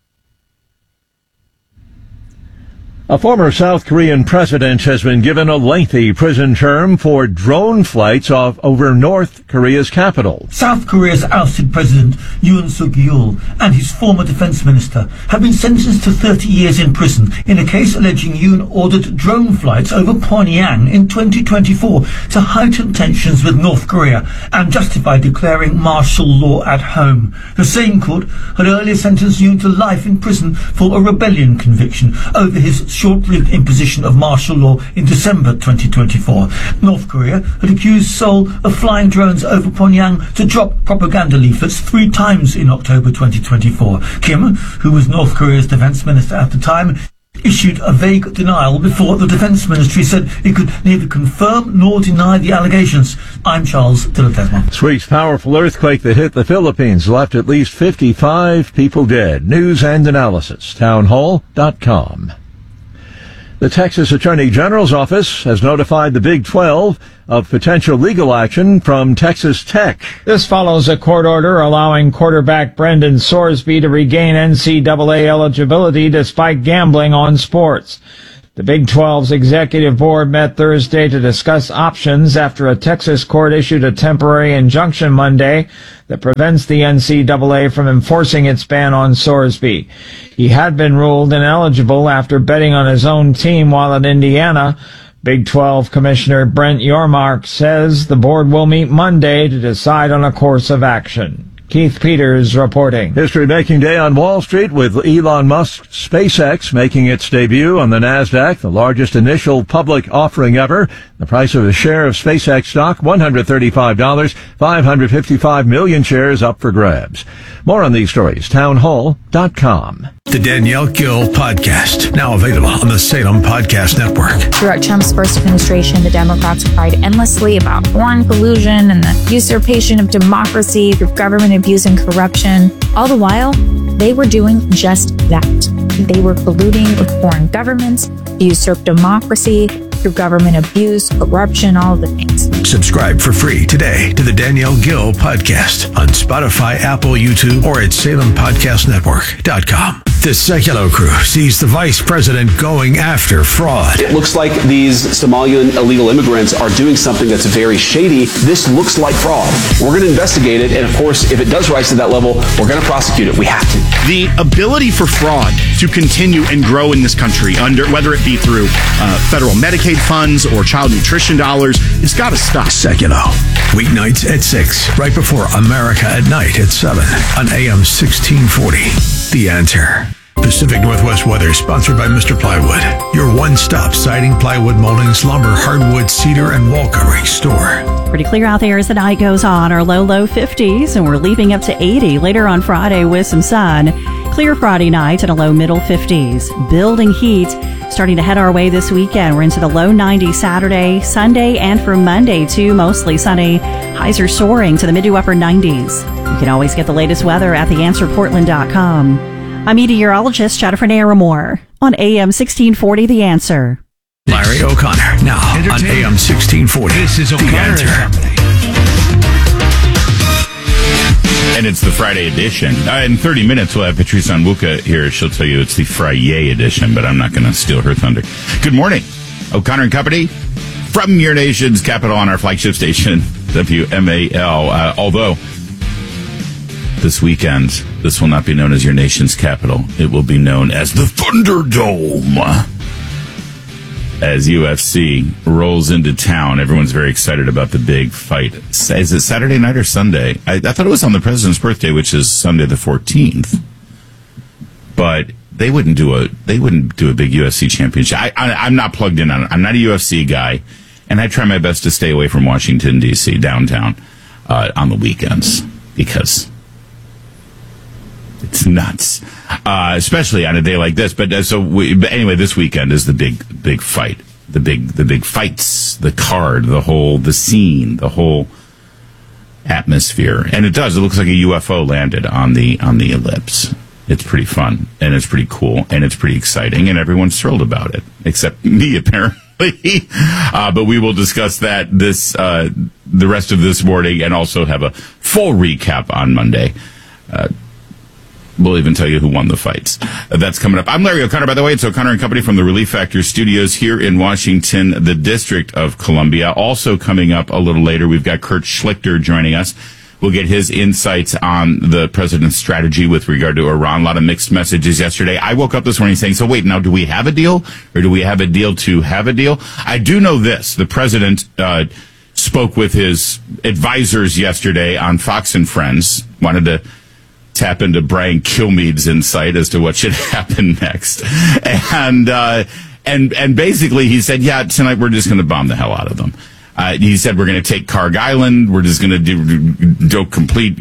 A former South Korean president has been given a lengthy prison term for drone flights over North Korea's capital. South Korea's ousted President Yoon Suk-yeol and his former defense minister have been sentenced to 30 years in prison in a case alleging Yoon ordered drone flights over Pyongyang in 2024 to heighten tensions with North Korea and justify declaring martial law at home. The same court had earlier sentenced Yoon to life in prison for a rebellion conviction over his short-lived imposition of martial law in December 2024. North Korea had accused Seoul of flying drones over Pyongyang to drop propaganda leaflets 3 times in October 2024. Kim, who was North Korea's defense minister at the time, issued a vague denial before the defense ministry said it could neither confirm nor deny the allegations. I'm Charles Dillard-Desmond. This week's powerful earthquake that hit the Philippines left at least 55 people dead. News and analysis, townhall.com. The Texas Attorney General's office has notified the Big 12 of potential legal action from Texas Tech. This follows a court order allowing quarterback Brendan Sorsby to regain NCAA eligibility despite gambling on sports. The Big 12's executive board met Thursday to discuss options after a Texas court issued a temporary injunction Monday that prevents the NCAA from enforcing its ban on Sorsby. He had been ruled ineligible after betting on his own team while at Indiana. Big 12 Commissioner Brent Yormark says the board will meet Monday to decide on a course of action. Keith Peters reporting. History-making day on Wall Street with Elon Musk's SpaceX making its debut on the NASDAQ, the largest initial public offering ever. The price of a share of SpaceX stock, $135, 555 million shares up for grabs. More on these stories, townhall.com. The Danielle Gill Podcast, now available on the Salem Podcast Network. Throughout Trump's first administration, the Democrats cried endlessly about foreign collusion and the usurpation of democracy through government abuse and corruption. All the while, they were doing just that. They were colluding with foreign governments, usurp democracy through government abuse, corruption, all of the things. Subscribe for free today to the Danielle Gill Podcast on Spotify, Apple, YouTube, or at SalemPodcastNetwork.com. The Sekulow crew sees the vice president going after fraud. It looks like these Somalian illegal immigrants are doing something that's very shady. This looks like fraud. We're going to investigate it, and of course, if it does rise to that level, we're going to prosecute it. We have to. The ability for fraud to continue and grow in this country, whether it be through federal Medicaid funds or child nutrition dollars, it's got to stop. Sekulow, weeknights at 6, right before America at Night at 7 on AM 1640. The Answer. Pacific Northwest weather sponsored by Mr. Plywood, your one-stop siding, plywood, moldings, lumber, hardwood, cedar, and wall covering store. Pretty clear out there as the night goes on. Our low 50s, and we're leaving up to 80 later on Friday with some sun. Clear Friday night and a low middle 50s. Building heat starting to head our way this weekend. We're into the low 90s Saturday, Sunday, and for Monday too, mostly sunny. Highs are soaring to the mid to upper 90s. You can always get the latest weather at theanswerportland.com. I'm meteorologist Jennifer Naramore on AM 1640 The Answer. Larry O'Connor, now on AM 1640. This is O'Connor The Answer. And it's the Friday edition. In 30 minutes, we'll have Patrice Onwuka here. She'll tell you it's the Friday edition, but I'm not going to steal her thunder. Good morning. O'Connor and Company from your nation's capital on our flagship station, WMAL. Although this weekend, this will not be known as your nation's capital. It will be known as the Thunderdome. As UFC rolls into town, everyone's very excited about the big fight. Is it Saturday night or Sunday? I thought it was on the president's birthday, which is Sunday the 14th. But they wouldn't do a big UFC championship. I'm not plugged in on it. I'm not a UFC guy, and I try my best to stay away from Washington, D.C., downtown, on the weekends, because it's nuts, especially on a day like this. But anyway, this weekend is the big fight, the big fights, the card, the scene, the whole atmosphere, and it looks like a UFO landed on the ellipse. It's pretty fun, and it's pretty cool, and it's pretty exciting, and everyone's thrilled about it, except me apparently. But we will discuss that the rest of this morning, and also have a full recap on Monday. We'll even tell you who won the fights. That's coming up. I'm Larry O'Connor, by the way. It's O'Connor and Company from the Relief Factor Studios here in Washington, the District of Columbia. Also coming up a little later, we've got Kurt Schlichter joining us. We'll get his insights on the president's strategy with regard to Iran. A lot of mixed messages yesterday. I woke up this morning saying, so wait, now do we have a deal? Or do we have a deal to have a deal? I do know this. The president spoke with his advisors yesterday on Fox and Friends. Wanted to tap into Brian Kilmeade's insight as to what should happen next. And basically he said, yeah, tonight we're just going to bomb the hell out of them. He said, we're going to take Karg Island. We're just going to do complete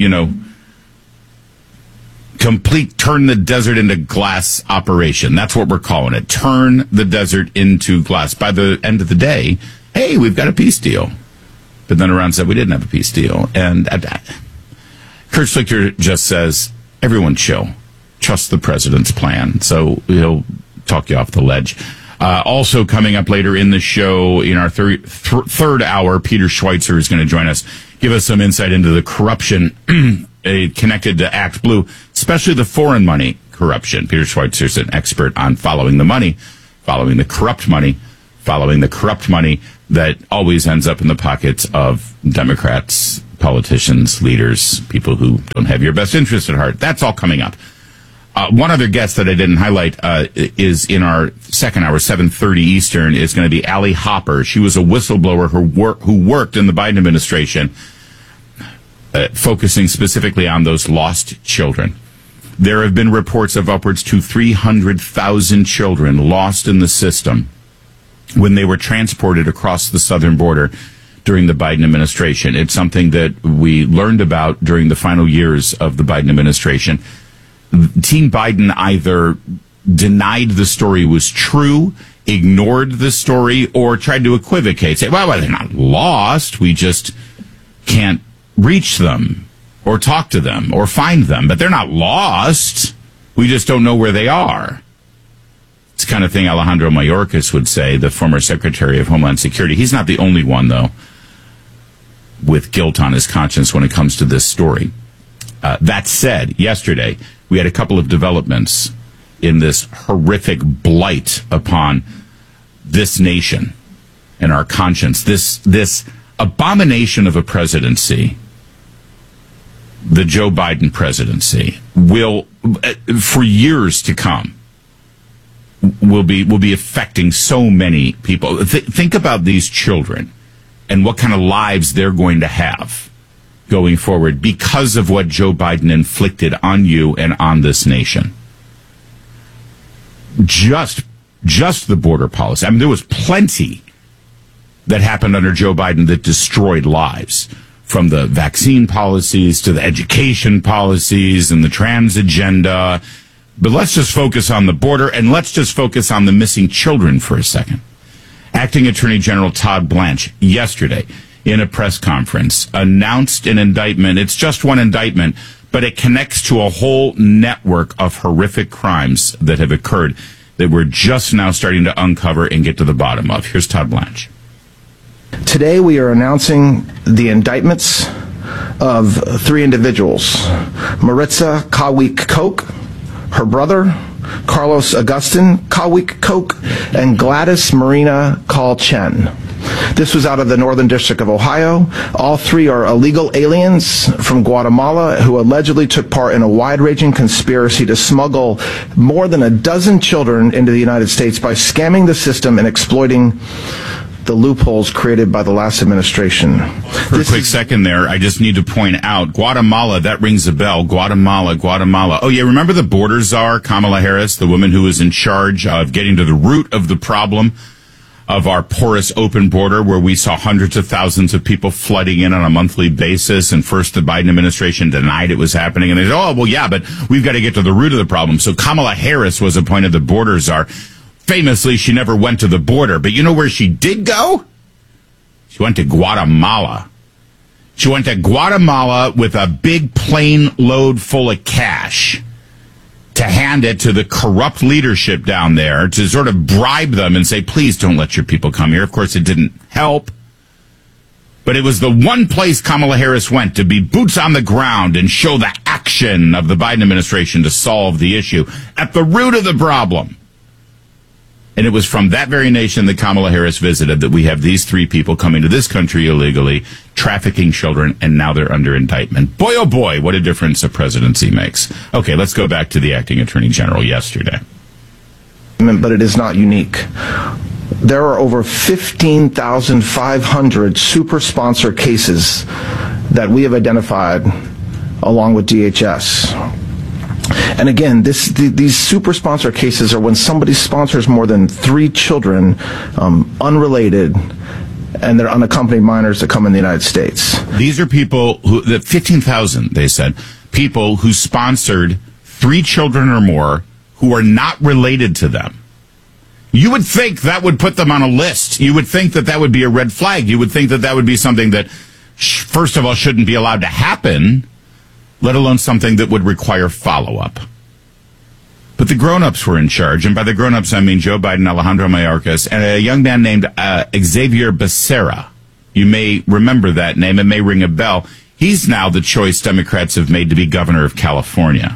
turn the desert into glass operation. That's what we're calling it. Turn the desert into glass. By the end of the day, hey, we've got a peace deal. But then Iran said we didn't have a peace deal. And Kurt Schlichter just says, everyone chill. Trust the president's plan. So he'll talk you off the ledge. Also coming up later in the show, in our third hour, Peter Schweitzer is going to join us, give us some insight into the corruption connected to Act Blue, especially the foreign money corruption. Peter Schweitzer is an expert on following the money, following the corrupt money that always ends up in the pockets of Democrats, politicians, leaders, people who don't have your best interest at heart. That's all coming up. One other guest that I didn't highlight is in our second hour, 7:30 Eastern, is going to be Allie Hopper. She was a whistleblower who worked in the Biden administration, focusing specifically on those lost children. There have been reports of upwards to 300,000 children lost in the system when they were transported across the southern border during the Biden administration. It's something that we learned about during the final years of the Biden administration. Team Biden either denied the story was true, ignored the story, or tried to equivocate, say, well, they're not lost. We just can't reach them or talk to them or find them. But they're not lost. We just don't know where they are. It's the kind of thing Alejandro Mayorkas would say, the former Secretary of Homeland Security. He's not the only one, though, with guilt on his conscience when it comes to this story. That said, yesterday, we had a couple of developments in this horrific blight upon this nation and our conscience, this abomination of a presidency, the Joe Biden presidency, will, for years to come, will be affecting so many people. Think about these children and what kind of lives they're going to have going forward because of what Joe Biden inflicted on you and on this nation. Just the border policy. I mean, there was plenty that happened under Joe Biden that destroyed lives, from the vaccine policies to the education policies and the trans agenda. But let's just focus on the border, and let's just focus on the missing children for a second. Acting Attorney General Todd Blanche yesterday in a press conference announced an indictment. It's just one indictment, but it connects to a whole network of horrific crimes that have occurred that we're just now starting to uncover and get to the bottom of. Here's Todd Blanche. Today we are announcing the indictments of 3 individuals: Maritza Kawik Koch, her brother, Carlos Agustin Kawik Koch, and Gladys Marina Call Chen. This was out of the Northern District of Ohio. All 3 are illegal aliens from Guatemala who allegedly took part in a wide-ranging conspiracy to smuggle more than a dozen children into the United States by scamming the system and exploiting the loopholes created by the last administration. For a quick second there, I just need to point out, Guatemala, that rings a bell. Guatemala. Oh, yeah, remember the border czar, Kamala Harris, the woman who was in charge of getting to the root of the problem of our porous open border, where we saw hundreds of thousands of people flooding in on a monthly basis, and first the Biden administration denied it was happening, and they said, oh, well, yeah, but we've got to get to the root of the problem. So Kamala Harris was appointed the border czar. Famously, she never went to the border, but you know where she did go? She went to Guatemala. She went to Guatemala with a big plane load full of cash to hand it to the corrupt leadership down there, to sort of bribe them and say, please don't let your people come here. Of course, it didn't help. But it was the one place Kamala Harris went to be boots on the ground and show the action of the Biden administration to solve the issue at the root of the problem. And it was from that very nation that Kamala Harris visited that we have these 3 people coming to this country illegally, trafficking children, and now they're under indictment. Boy, oh boy, what a difference a presidency makes. Okay, let's go back to the acting attorney general yesterday. But it is not unique. There are over 15,500 super sponsor cases that we have identified along with DHS. And again, these super sponsor cases are when somebody sponsors more than 3 children, unrelated, and they're unaccompanied minors that come in the United States. These are people who, 15,000, they said, people who sponsored 3 children or more who are not related to them. You would think that would put them on a list. You would think that would be a red flag. You would think that would be something that, first of all, shouldn't be allowed to happen, let alone something that would require follow-up. But the grown-ups were in charge, and by the grown-ups I mean Joe Biden, Alejandro Mayorkas, and a young man named Xavier Becerra. You may remember that name. It may ring a bell. He's now the choice Democrats have made to be governor of California.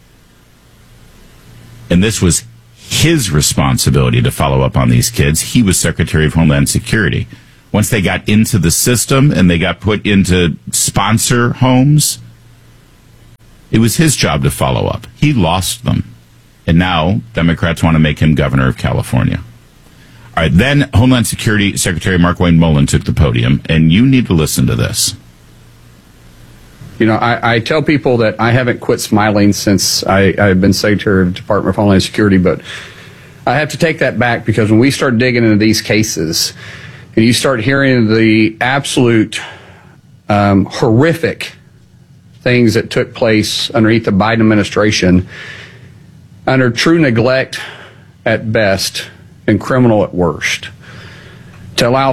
And this was his responsibility to follow up on these kids. He was Secretary of Homeland Security. Once they got into the system and they got put into sponsor homes, it was his job to follow up. He lost them. And now Democrats want to make him governor of California. All right, then Homeland Security Secretary Markwayne Mullin took the podium, and you need to listen to this. You know, I tell people that I haven't quit smiling since I've been Secretary of the Department of Homeland Security, but I have to take that back because when we start digging into these cases and you start hearing the absolute horrific things that took place underneath the Biden administration, under true neglect at best and criminal at worst, to allow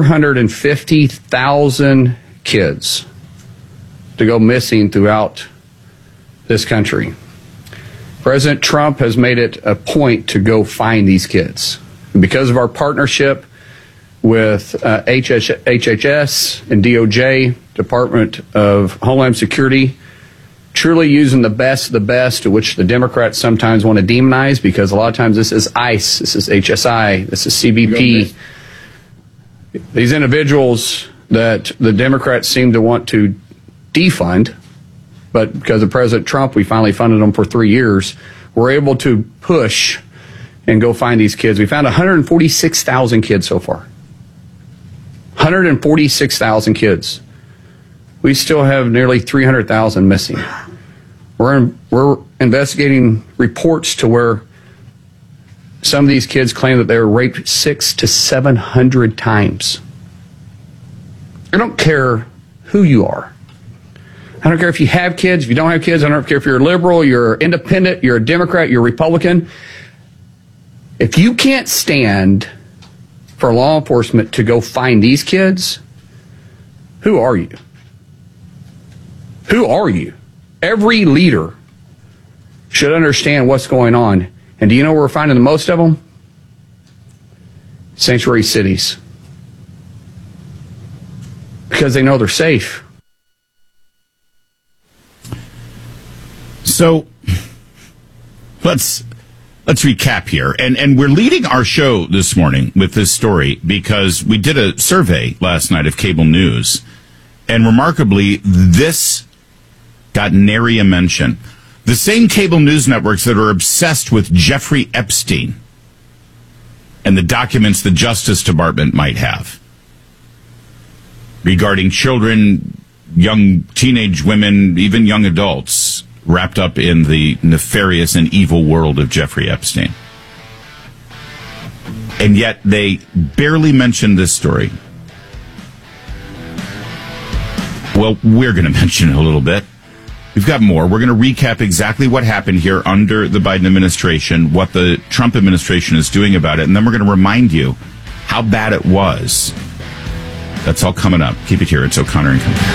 450,000 kids to go missing throughout this country. President Trump has made it a point to go find these kids. And because of our partnership with HHS and DOJ, Department of Homeland Security, truly using the best of the best, which the Democrats sometimes want to demonize because a lot of times this is ICE, this is HSI, this is CBP. These individuals that the Democrats seem to want to defund, but because of President Trump, we finally funded them for 3 years. We're able to push and go find these kids. We found 146,000 kids so far. 146,000 kids. We still have nearly 300,000 missing. We're investigating reports to where some of these kids claim that they were raped 600 to 700 times. I don't care who you are. I don't care if you have kids, if you don't have kids. I don't care if you're a liberal, you're independent, you're a Democrat, you're a Republican. If you can't stand for law enforcement to go find these kids, who are you? Who are you? Every leader should understand what's going on. And do you know where we're finding the most of them? Sanctuary cities. Because they know they're safe. So let's recap here. And we're leading our show this morning with this story because we did a survey last night of cable news. And remarkably, this got nary a mention. The same cable news networks that are obsessed with Jeffrey Epstein and the documents the Justice Department might have regarding children, young teenage women, even young adults wrapped up in the nefarious and evil world of Jeffrey Epstein. And yet they barely mentioned this story. Well, we're going to mention it a little bit. We've got more. We're going to recap exactly what happened here under the Biden administration, what the Trump administration is doing about it, and then we're going to remind you how bad it was. That's all coming up. Keep it here. It's O'Connor and Company.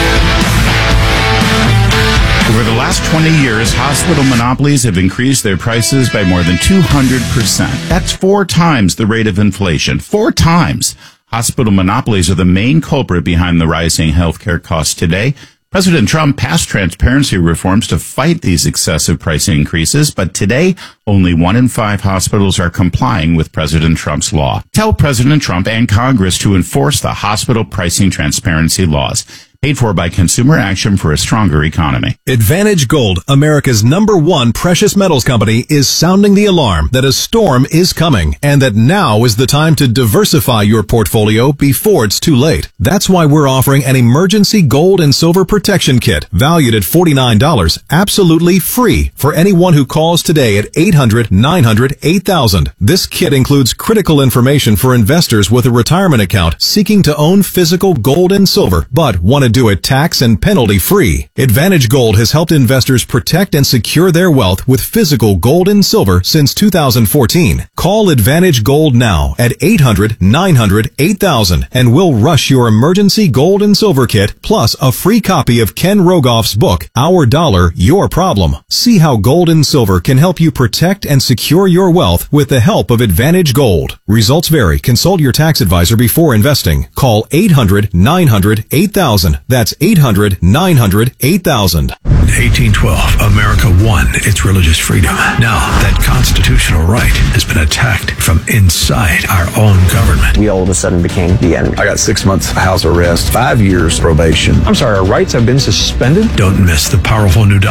Over the last 20 years, hospital monopolies have increased their prices by more than 200%. That's 4 times the rate of inflation. 4 times. Hospital monopolies are the main culprit behind the rising healthcare costs today. President Trump passed transparency reforms to fight these excessive price increases, but today, only 1 in 5 hospitals are complying with President Trump's law. Tell President Trump and Congress to enforce the hospital pricing transparency laws. Paid for by Consumer Action for a Stronger Economy. Advantage Gold, America's #1 precious metals company, is sounding the alarm that a storm is coming and that now is the time to diversify your portfolio before it's too late. That's why we're offering an emergency gold and silver protection kit valued at $49, absolutely free for anyone who calls today at 800-900-8000. This kit includes critical information for investors with a retirement account seeking to own physical gold and silver, but wanted to do it tax and penalty free. Advantage Gold has helped investors protect and secure their wealth with physical gold and silver since 2014. Call Advantage Gold now at 800-900-8000 and we'll rush your emergency gold and silver kit plus a free copy of Ken Rogoff's book, Our Dollar, Your Problem. See how gold and silver can help you protect and secure your wealth with the help of Advantage Gold. Results vary. Consult your tax advisor before investing. Call 800-900-8000. That's 800-900-8000. 1812, America won its religious freedom. Now, that constitutional right has been attacked from inside our own government. We all of a sudden became the enemy. I got 6 months house arrest, 5 years probation. I'm sorry, our rights have been suspended? Don't miss the powerful new